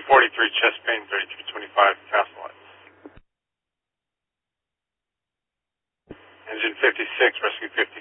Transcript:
243, chest pain, 3325, castle lights. Engine 56, rescue 50.